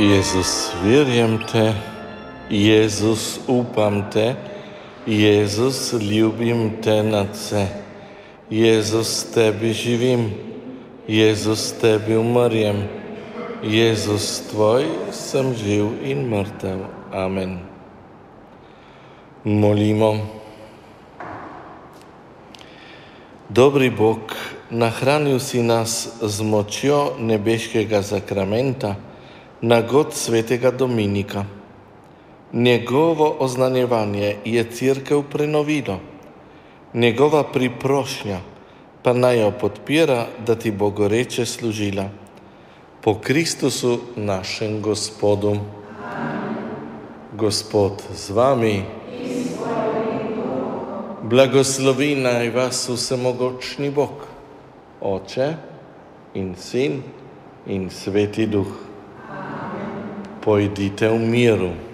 Jezus, vjerujem te, Jezus, upam te, Jezus, ljubim te nadse. Jezus, tebi živim, Jezus, tebi umrjem, Jezus, tvoj sem živ in mrtev. Amen. Molimo. Dobri Bog, nahranil si nas z močjo nebeškega zakramenta na god svetega Dominika. Njegovo oznanjevanje je Cerkev prenovilo, njegova priprošnja pa naj jo podpira, da ti bo goreče služila. Po Kristusu našem Gospodu. Gospod z vami. Blagoslovi naj vas vsemogočni Bog, Oče in Sin in Sveti Duh. Pojdite v miru.